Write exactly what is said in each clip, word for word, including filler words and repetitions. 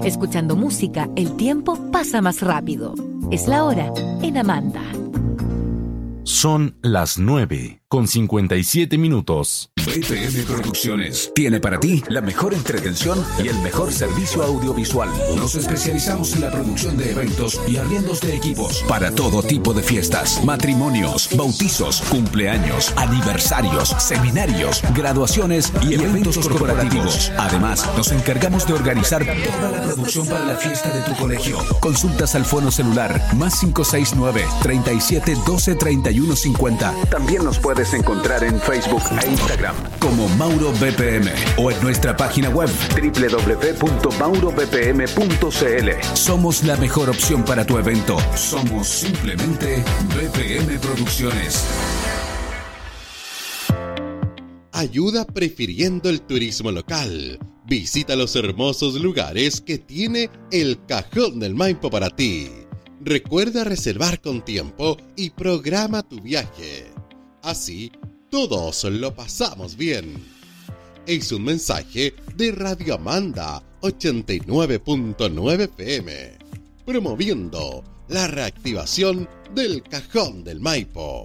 Escuchando música, el tiempo pasa más rápido. Es la hora en Amanda. Son las nueve con cincuenta y siete minutos. B P M Producciones tiene para ti la mejor entretención y el mejor servicio audiovisual. Nos especializamos en la producción de eventos y arriendos de equipos para todo tipo de fiestas, matrimonios, bautizos, cumpleaños, aniversarios, seminarios, graduaciones y eventos corporativos. Además, nos encargamos de organizar toda la producción para la fiesta de tu colegio. Consultas al fono celular más cinco seis nueve, treinta y siete, doce, treinta y uno cincuenta. También nos puedes encontrar en Facebook e Instagram como Mauro B P M o en nuestra página web doble u doble u doble u punto mauro b p m punto c l. Somos la mejor opción para tu evento. Somos simplemente B P M Producciones. Ayuda prefiriendo el turismo local. Visita los hermosos lugares que tiene el Cajón del Maipo para ti. Recuerda reservar con tiempo y programa tu viaje. Así, todos lo pasamos bien. Es un mensaje de Radio Amanda ochenta y nueve punto nueve F M, promoviendo la reactivación del Cajón del Maipo.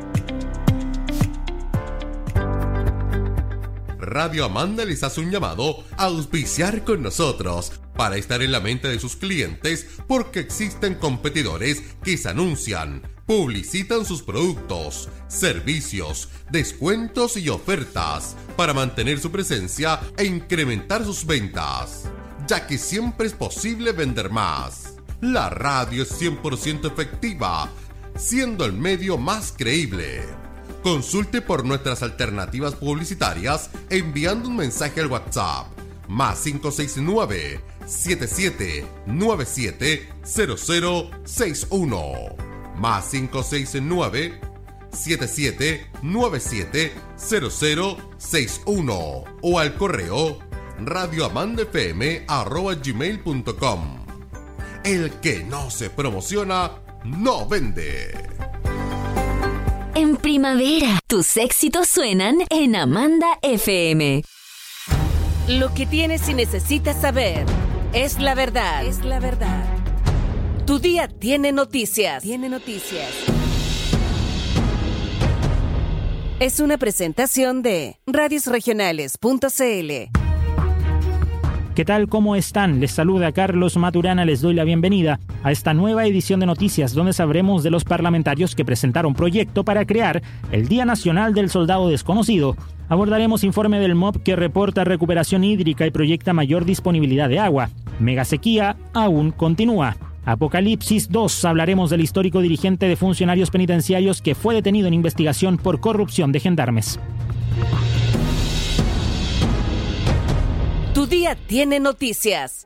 Radio Amanda les hace un llamado a auspiciar con nosotros para estar en la mente de sus clientes, porque existen competidores que se anuncian, publicitan sus productos, servicios, descuentos y ofertas para mantener su presencia e incrementar sus ventas, ya que siempre es posible vender más. La radio es cien por ciento efectiva, siendo el medio más creíble. Consulte por nuestras alternativas publicitarias enviando un mensaje al WhatsApp más cinco seis nueve, siete siete nueve siete, cero cero seis uno más cinco seis nueve, siete siete nueve siete, cero cero seis uno o al correo radioamandafm arroba gmail punto com. El que no se promociona no vende. En primavera, tus éxitos suenan en Amanda F M. Lo que tienes y necesitas saber es la verdad. Es la verdad. Tu día tiene noticias. Tiene noticias. Es una presentación de radios regionales punto c l. ¿Qué tal? ¿Cómo están? Les saluda Carlos Maturana, les doy la bienvenida a esta nueva edición de Noticias, donde sabremos de los parlamentarios que presentaron proyecto para crear el Día Nacional del Soldado Desconocido. Abordaremos informe del M O B que reporta recuperación hídrica y proyecta mayor disponibilidad de agua. Mega sequía aún continúa. Apocalipsis dos, hablaremos del histórico dirigente de funcionarios penitenciarios que fue detenido en investigación por corrupción de gendarmes. Tu día tiene noticias.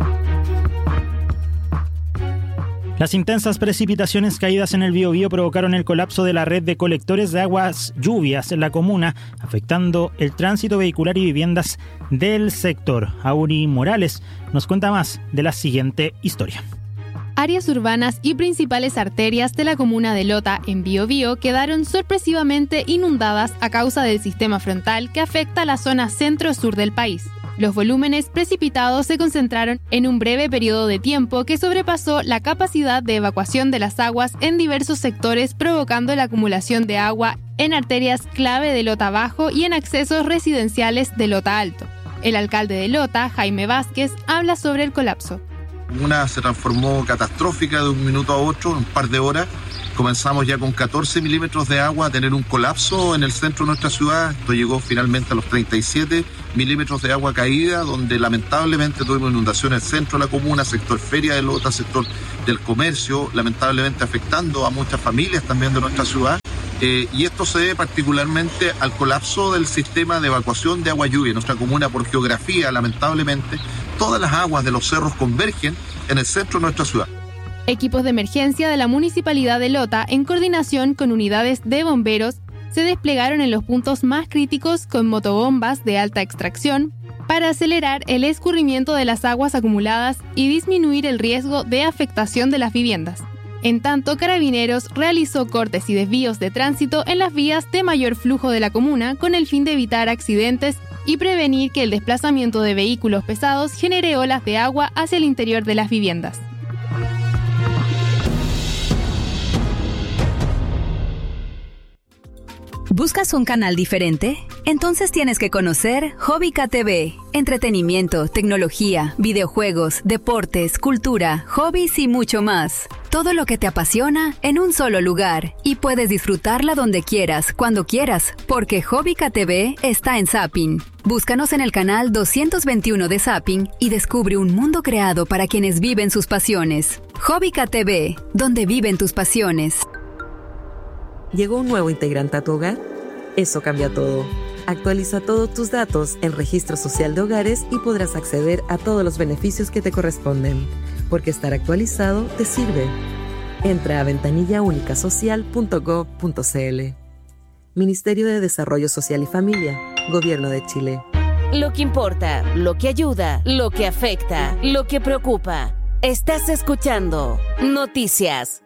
Las intensas precipitaciones caídas en el Biobío provocaron el colapso de la red de colectores de aguas lluvias en la comuna, afectando el tránsito vehicular y viviendas del sector. Auri Morales nos cuenta más de la siguiente historia. Áreas urbanas y principales arterias de la comuna de Lota, en Biobío, quedaron sorpresivamente inundadas a causa del sistema frontal que afecta a la zona centro-sur del país. Los volúmenes precipitados se concentraron en un breve periodo de tiempo que sobrepasó la capacidad de evacuación de las aguas en diversos sectores, provocando la acumulación de agua en arterias clave de Lota Bajo y en accesos residenciales de Lota Alto. El alcalde de Lota, Jaime Vázquez, habla sobre el colapso. La comuna se transformó catastrófica de un minuto a otro, en un par de horas. Comenzamos ya con catorce milímetros de agua a tener un colapso en el centro de nuestra ciudad. Esto llegó finalmente a los treinta y siete milímetros de agua caída, donde lamentablemente tuvimos inundación en el centro de la comuna, sector Feria de Lota, sector del comercio, lamentablemente afectando a muchas familias también de nuestra ciudad. Eh, y esto se debe particularmente al colapso del sistema de evacuación de agua lluvia. En nuestra comuna, por geografía, lamentablemente, todas las aguas de los cerros convergen en el centro de nuestra ciudad. Equipos de emergencia de la Municipalidad de Lota, en coordinación con unidades de bomberos, se desplegaron en los puntos más críticos con motobombas de alta extracción para acelerar el escurrimiento de las aguas acumuladas y disminuir el riesgo de afectación de las viviendas. En tanto, Carabineros realizó cortes y desvíos de tránsito en las vías de mayor flujo de la comuna con el fin de evitar accidentes y prevenir que el desplazamiento de vehículos pesados genere olas de agua hacia el interior de las viviendas. ¿Buscas un canal diferente? Entonces tienes que conocer Hobbica T V. Entretenimiento, tecnología, videojuegos, deportes, cultura, hobbies y mucho más. Todo lo que te apasiona en un solo lugar. Y puedes disfrutarla donde quieras, cuando quieras, porque Hobbica T V está en Zapping. Búscanos en el canal doscientos veintiuno de Zapping y descubre un mundo creado para quienes viven sus pasiones. Hobbica T V, donde viven tus pasiones. ¿Llegó un nuevo integrante a tu hogar? Eso cambia todo. Actualiza todos tus datos en Registro Social de Hogares y podrás acceder a todos los beneficios que te corresponden, porque estar actualizado te sirve. Entra a ventanilla única social punto gob punto cl. Ministerio de Desarrollo Social y Familia, Gobierno de Chile. Lo que importa, lo que ayuda, lo que afecta, lo que preocupa. Estás escuchando Noticias.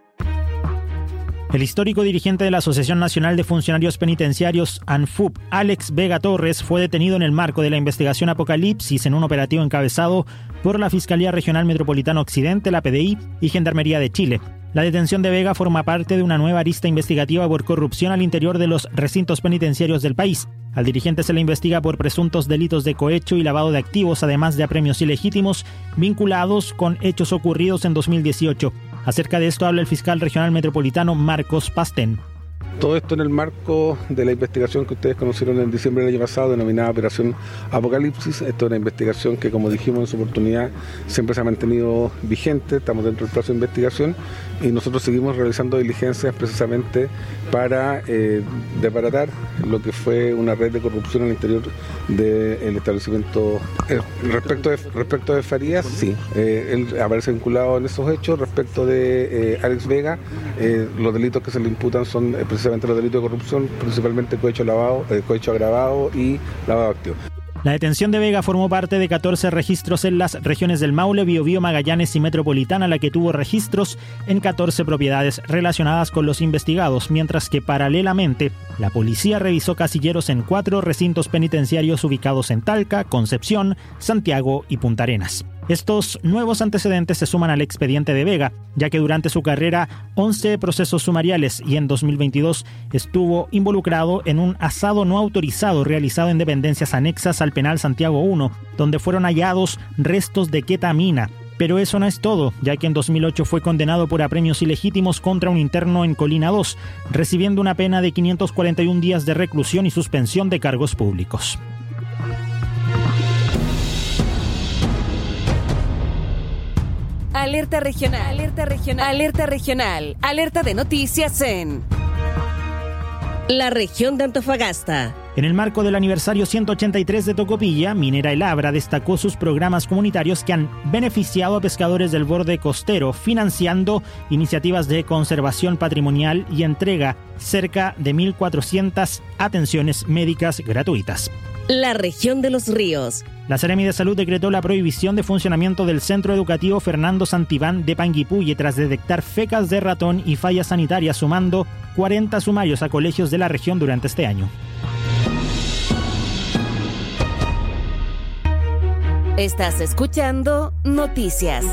El histórico dirigente de la Asociación Nacional de Funcionarios Penitenciarios, ANFUP, Alex Vega Torres, fue detenido en el marco de la investigación Apocalipsis en un operativo encabezado por la Fiscalía Regional Metropolitana Occidente, la P D I y Gendarmería de Chile. La detención de Vega forma parte de una nueva arista investigativa por corrupción al interior de los recintos penitenciarios del país. Al dirigente se le investiga por presuntos delitos de cohecho y lavado de activos, además de apremios ilegítimos vinculados con hechos ocurridos en dos mil dieciocho. Acerca de esto habla el fiscal regional metropolitano Marcos Pastén. Todo esto en el marco de la investigación que ustedes conocieron en diciembre del año pasado, denominada Operación Apocalipsis. Esto es una investigación que, como dijimos en su oportunidad, siempre se ha mantenido vigente. Estamos dentro del plazo de investigación y nosotros seguimos realizando diligencias precisamente para eh, desbaratar lo que fue una red de corrupción al interior del establecimiento. Eh, respecto, de, respecto de Farías, sí, eh, él aparece vinculado en esos hechos. Respecto de eh, Alex Vega, eh, los delitos que se le imputan son eh, precisamente los delitos de corrupción, principalmente cohecho, lavado, eh, cohecho agravado y lavado activo. La detención de Vega formó parte de catorce registros en las regiones del Maule, Biobío, Magallanes y Metropolitana, la que tuvo registros en catorce propiedades relacionadas con los investigados, mientras que paralelamente la policía revisó casilleros en cuatro recintos penitenciarios ubicados en Talca, Concepción, Santiago y Punta Arenas. Estos nuevos antecedentes se suman al expediente de Vega, ya que durante su carrera once procesos sumariales y en dos mil veintidós estuvo involucrado en un asado no autorizado realizado en dependencias anexas al penal Santiago uno, donde fueron hallados restos de ketamina. Pero eso no es todo, ya que en dos mil ocho fue condenado por apremios ilegítimos contra un interno en Colina dos, recibiendo una pena de quinientos cuarenta y un días de reclusión y suspensión de cargos públicos. Alerta regional, alerta regional, alerta regional, alerta de noticias en la región de Antofagasta. En el marco del aniversario ciento ochenta y tres de Tocopilla, Minera El Abra destacó sus programas comunitarios que han beneficiado a pescadores del borde costero, financiando iniciativas de conservación patrimonial y entrega cerca de mil cuatrocientas atenciones médicas gratuitas. La región de los ríos. La Seremi de Salud decretó la prohibición de funcionamiento del Centro Educativo Fernando Santibán de Panguipulli tras detectar fecas de ratón y fallas sanitarias, sumando cuarenta sumarios a colegios de la región durante este año. Estás escuchando Noticias.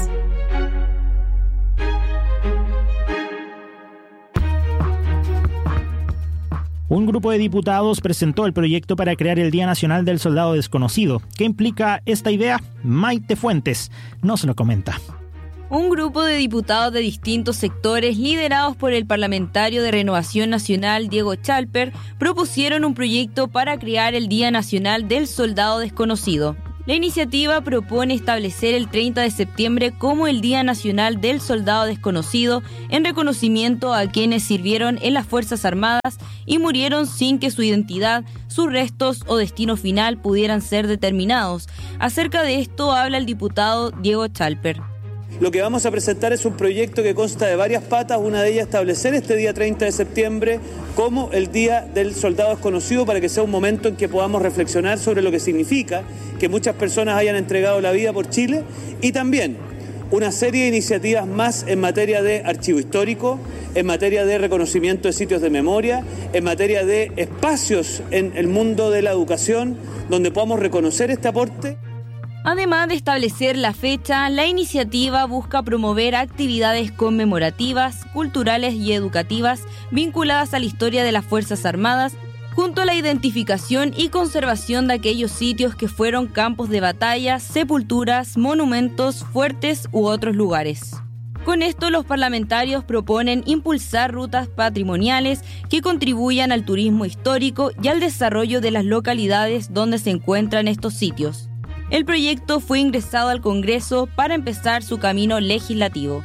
Un grupo de diputados presentó el proyecto para crear el Día Nacional del Soldado Desconocido. ¿Qué implica esta idea? Maite Fuentes nos lo comenta. Un grupo de diputados de distintos sectores, liderados por el parlamentario de Renovación Nacional Diego Chalper, propusieron un proyecto para crear el Día Nacional del Soldado Desconocido. La iniciativa propone establecer el treinta de septiembre como el Día Nacional del Soldado Desconocido en reconocimiento a quienes sirvieron en las Fuerzas Armadas y murieron sin que su identidad, sus restos o destino final pudieran ser determinados. Acerca de esto habla el diputado Diego Chalper. Lo que vamos a presentar es un proyecto que consta de varias patas, una de ellas establecer este día treinta de septiembre como el Día del Soldado Desconocido para que sea un momento en que podamos reflexionar sobre lo que significa que muchas personas hayan entregado la vida por Chile y también una serie de iniciativas más en materia de archivo histórico, en materia de reconocimiento de sitios de memoria, en materia de espacios en el mundo de la educación, donde podamos reconocer este aporte. Además de establecer la fecha, la iniciativa busca promover actividades conmemorativas, culturales y educativas vinculadas a la historia de las Fuerzas Armadas, junto a la identificación y conservación de aquellos sitios que fueron campos de batalla, sepulturas, monumentos, fuertes u otros lugares. Con esto, los parlamentarios proponen impulsar rutas patrimoniales que contribuyan al turismo histórico y al desarrollo de las localidades donde se encuentran estos sitios. El proyecto fue ingresado al Congreso para empezar su camino legislativo.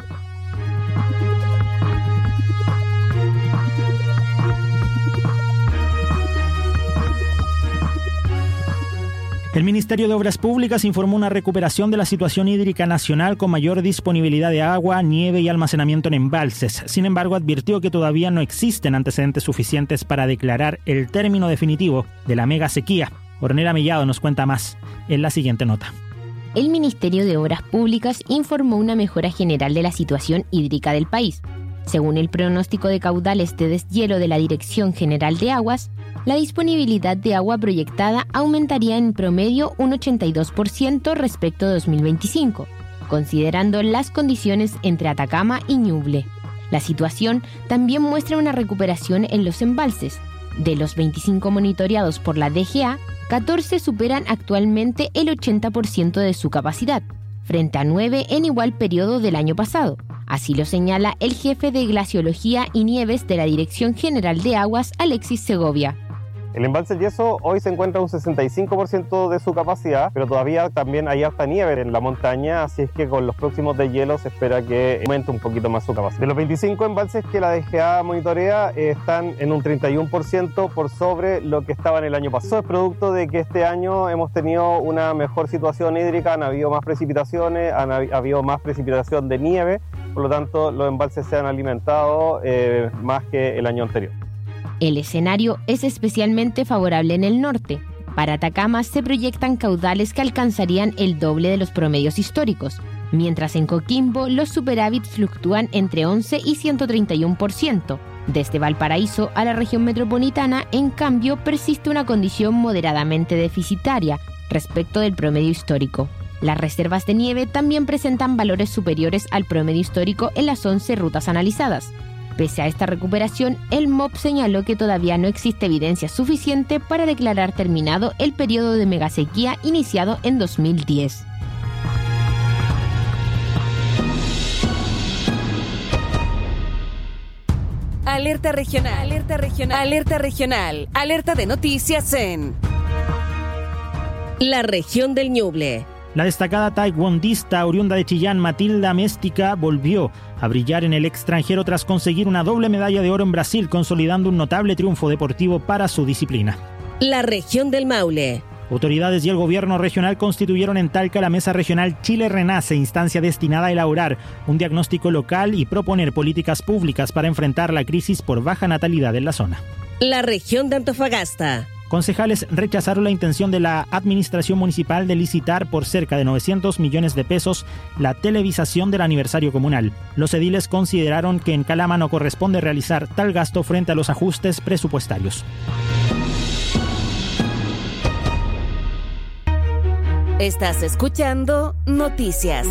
El Ministerio de Obras Públicas informó una recuperación de la situación hídrica nacional con mayor disponibilidad de agua, nieve y almacenamiento en embalses. Sin embargo, advirtió que todavía no existen antecedentes suficientes para declarar el término definitivo de la mega sequía. Ornella Mellado nos cuenta más en la siguiente nota. El Ministerio de Obras Públicas informó una mejora general de la situación hídrica del país. Según el pronóstico de caudales de deshielo de la Dirección General de Aguas, la disponibilidad de agua proyectada aumentaría en promedio un ochenta y dos por ciento respecto a dos mil veinticinco, considerando las condiciones entre Atacama y Ñuble. La situación también muestra una recuperación en los embalses. De los veinticinco monitoreados por la D G A, catorce superan actualmente el ochenta por ciento de su capacidad, frente a nueve en igual periodo del año pasado. Así lo señala el jefe de Glaciología y Nieves de la Dirección General de Aguas, Alexis Segovia. El embalse El Yeso hoy se encuentra a un sesenta y cinco por ciento de su capacidad, pero todavía también hay harta nieve en la montaña, así es que con los próximos deshielos se espera que aumente un poquito más su capacidad. De los veinticinco embalses que la D G A monitorea, eh, están en un treinta y uno por ciento por sobre lo que estaban el año pasado. Eso es producto de que este año hemos tenido una mejor situación hídrica, han habido más precipitaciones, han habido más precipitación de nieve, por lo tanto los embalses se han alimentado eh, más que el año anterior. El escenario es especialmente favorable en el norte. Para Atacama se proyectan caudales que alcanzarían el doble de los promedios históricos, mientras en Coquimbo los superávits fluctúan entre once y ciento treinta y uno por ciento. Desde Valparaíso a la región metropolitana, en cambio, persiste una condición moderadamente deficitaria respecto del promedio histórico. Las reservas de nieve también presentan valores superiores al promedio histórico en las once rutas analizadas. Pese a esta recuperación, el M O P señaló que todavía no existe evidencia suficiente para declarar terminado el periodo de megasequía iniciado en dos mil diez. Alerta regional, alerta regional, alerta regional, alerta de noticias en la región del Ñuble. La destacada taekwondista oriunda de Chillán, Matilda Méstica, volvió a brillar en el extranjero tras conseguir una doble medalla de oro en Brasil, consolidando un notable triunfo deportivo para su disciplina. La región del Maule. Autoridades y el gobierno regional constituyeron en Talca la Mesa Regional Chile Renace, instancia destinada a elaborar un diagnóstico local y proponer políticas públicas para enfrentar la crisis por baja natalidad en la zona. La región de Antofagasta. Concejales rechazaron la intención de la administración municipal de licitar por cerca de novecientos millones de pesos la televisación del aniversario comunal. Los ediles consideraron que en Calama no corresponde realizar tal gasto frente a los ajustes presupuestarios. Estás escuchando Noticias.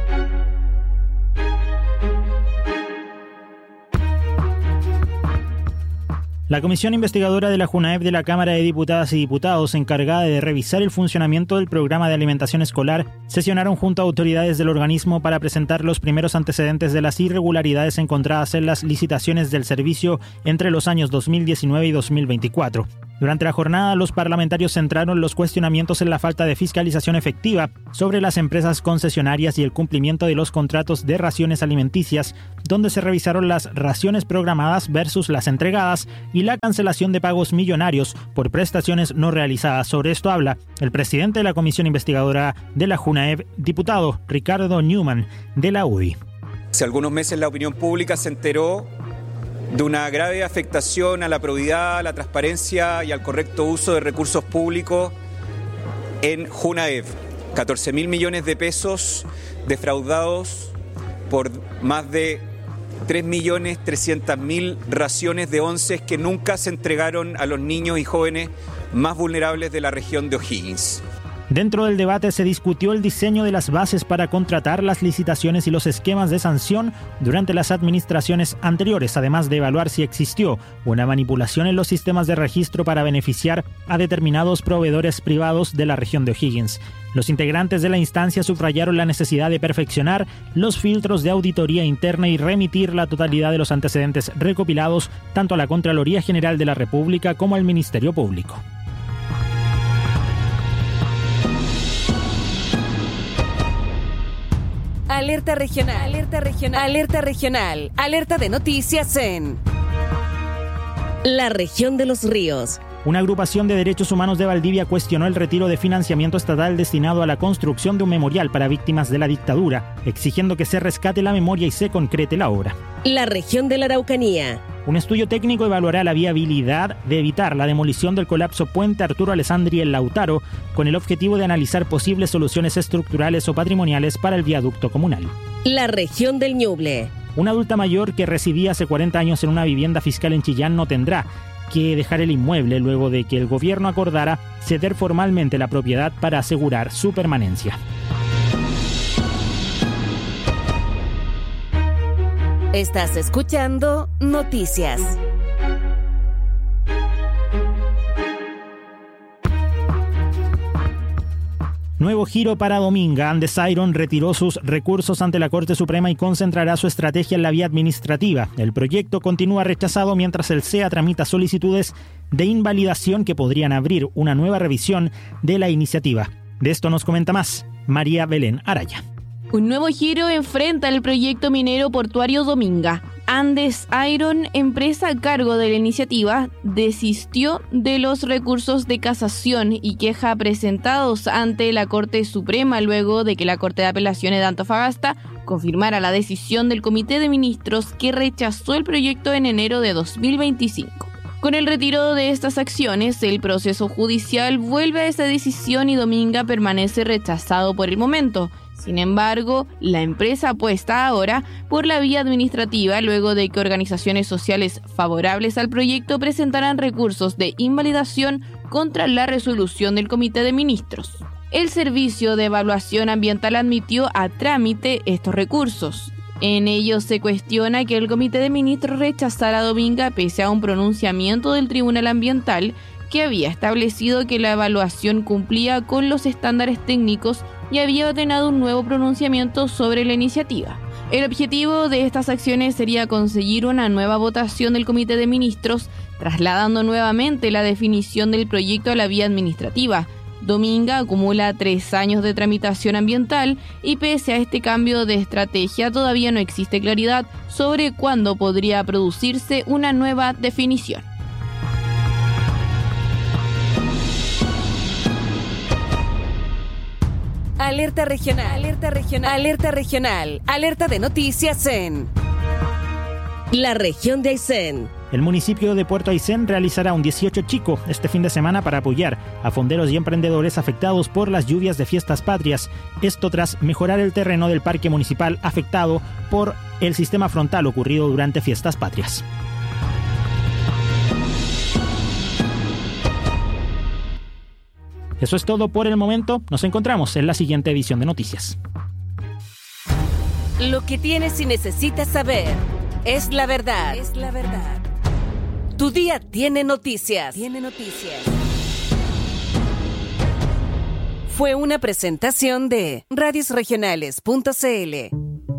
La comisión investigadora de la JUNAEP de la Cámara de Diputadas y Diputados, encargada de revisar el funcionamiento del programa de alimentación escolar, sesionaron junto a autoridades del organismo para presentar los primeros antecedentes de las irregularidades encontradas en las licitaciones del servicio entre los años dos mil diecinueve y dos mil veinticuatro. Durante la jornada, los parlamentarios centraron los cuestionamientos en la falta de fiscalización efectiva sobre las empresas concesionarias y el cumplimiento de los contratos de raciones alimenticias, donde se revisaron las raciones programadas versus las entregadas y la cancelación de pagos millonarios por prestaciones no realizadas. Sobre esto habla el presidente de la comisión investigadora de la JUNAEP, diputado Ricardo Newman, de la U D I. Hace algunos meses la opinión pública se enteró de una grave afectación a la probidad, a la transparencia y al correcto uso de recursos públicos en JUNAEP. catorce mil millones de pesos defraudados por más de tres millones trescientas mil raciones de onces que nunca se entregaron a los niños y jóvenes más vulnerables de la región de O'Higgins. Dentro del debate se discutió el diseño de las bases para contratar, las licitaciones y los esquemas de sanción durante las administraciones anteriores, además de evaluar si existió una manipulación en los sistemas de registro para beneficiar a determinados proveedores privados de la región de O'Higgins. Los integrantes de la instancia subrayaron la necesidad de perfeccionar los filtros de auditoría interna y remitir la totalidad de los antecedentes recopilados tanto a la Contraloría General de la República como al Ministerio Público. Alerta regional, alerta regional, alerta regional, alerta de noticias en la región de los ríos. Una agrupación de derechos humanos de Valdivia cuestionó el retiro de financiamiento estatal destinado a la construcción de un memorial para víctimas de la dictadura, exigiendo que se rescate la memoria y se concrete la obra. La región de la Araucanía. Un estudio técnico evaluará la viabilidad de evitar la demolición del colapso Puente Arturo Alessandri en Lautaro, con el objetivo de analizar posibles soluciones estructurales o patrimoniales para el viaducto comunal. La región del Ñuble. Una adulta mayor que residía hace cuarenta años en una vivienda fiscal en Chillán no tendrá que dejar el inmueble luego de que el gobierno acordara ceder formalmente la propiedad para asegurar su permanencia. Estás escuchando Noticias. Nuevo giro para Dominga. Andes Iron retiró sus recursos ante la Corte Suprema y concentrará su estrategia en la vía administrativa. El proyecto continúa rechazado mientras el C E A tramita solicitudes de invalidación que podrían abrir una nueva revisión de la iniciativa. De esto nos comenta más María Belén Araya. Un nuevo giro enfrenta el proyecto minero portuario Dominga. Andes Iron, empresa a cargo de la iniciativa, desistió de los recursos de casación y queja presentados ante la Corte Suprema luego de que la Corte de Apelaciones de Antofagasta confirmara la decisión del Comité de Ministros que rechazó el proyecto en enero de dos mil veinticinco. Con el retiro de estas acciones, el proceso judicial vuelve a esa decisión y Dominga permanece rechazado por el momento. Sin embargo, la empresa apuesta ahora por la vía administrativa luego de que organizaciones sociales favorables al proyecto presentaran recursos de invalidación contra la resolución del Comité de Ministros. El Servicio de Evaluación Ambiental admitió a trámite estos recursos. En ellos se cuestiona que el Comité de Ministros rechazara a Dominga pese a un pronunciamiento del Tribunal Ambiental que había establecido que la evaluación cumplía con los estándares técnicos y había ordenado un nuevo pronunciamiento sobre la iniciativa. El objetivo de estas acciones sería conseguir una nueva votación del Comité de Ministros, trasladando nuevamente la definición del proyecto a la vía administrativa. Dominga acumula tres años de tramitación ambiental y pese a este cambio de estrategia todavía no existe claridad sobre cuándo podría producirse una nueva definición. Alerta regional, alerta regional, alerta regional, alerta de noticias en la región de Aysén. El municipio de Puerto Aysén realizará un dieciocho chico este fin de semana para apoyar a fonderos y emprendedores afectados por las lluvias de fiestas patrias. Esto tras mejorar el terreno del parque municipal afectado por el sistema frontal ocurrido durante fiestas patrias. Eso es todo por el momento. Nos encontramos en la siguiente edición de Noticias. Lo que tienes y necesitas saber es la verdad. Es la verdad. Tu día tiene noticias. Tiene noticias. Fue una presentación de radios regionales punto c l.